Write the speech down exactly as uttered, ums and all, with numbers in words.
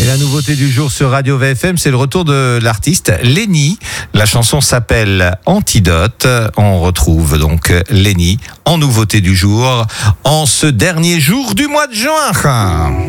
la nouveauté du jour sur Radio V F M, c'est le retour de l'artiste Lenny. La chanson s'appelle Antidote. On retrouve donc Lenny en nouveauté du jour, en ce dernier jour du mois de juin.